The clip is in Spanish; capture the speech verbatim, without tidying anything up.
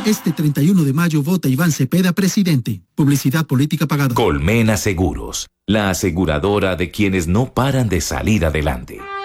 Este treinta y uno de mayo vota Iván Cepeda presidente. Publicidad política pagada. Colmena Seguros, la aseguradora de quienes no paran de salir adelante.